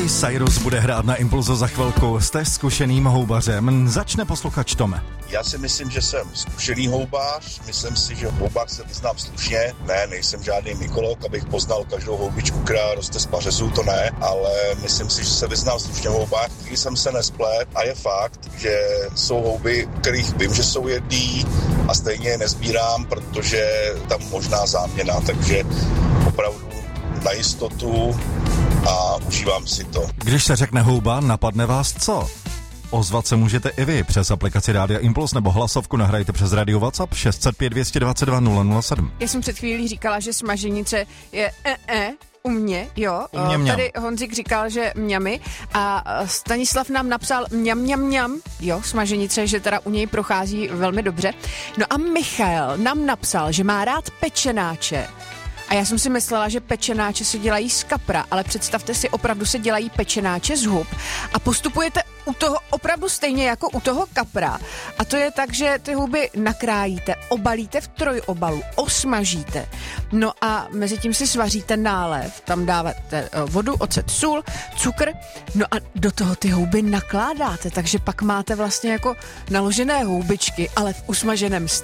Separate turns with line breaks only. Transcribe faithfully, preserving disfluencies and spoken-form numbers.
Cyrus bude hrát na Impulzu za chvilku. Jste zkušeným houbařem. Začne posluchač Tome.
Já si myslím, že jsem zkušený houbář, myslím si, že v houbách se vyznám slušně. Ne, nejsem žádný mykolog, abych poznal každou houbičku, která roste z pařezů, to ne, ale myslím si, že se vyznám slušně v houbách. Nikdy jsem se nesplet a je fakt, že jsou houby, kterých vím, že jsou jedlí a stejně je nezbírám, protože tam možná záměna, takže opravdu na jistotu a užívám si to.
Když se řekne houba, napadne vás co? Ozvat se můžete i vy přes aplikaci Rádia Impuls nebo hlasovku nahrajte přes Radio WhatsApp šest set pět dvě dvacet dva nula nula sedm.
Já jsem před chvílí říkala, že smaženice je e-e. U mě, jo.
U mě mňam.
Tady Honzik říkal, že mňamy a Stanislav nám napsal mňam, mňam, mňam, jo, smaženice, že teda u něj prochází velmi dobře. No a Michal nám napsal, že má rád pečenáče. A já jsem si myslela, že pečenáče se dělají z kapra, ale představte si, opravdu se dělají pečenáče z hub a postupujete u toho opravdu stejně jako u toho kapra. A to je tak, že ty huby nakrájíte, obalíte v trojobalu, osmažíte. No a mezi tím si svaříte nálev, tam dáváte vodu, ocet, sůl, cukr, no a do toho ty houby nakládáte, takže pak máte vlastně jako naložené houbičky, ale v usmaženém stavu.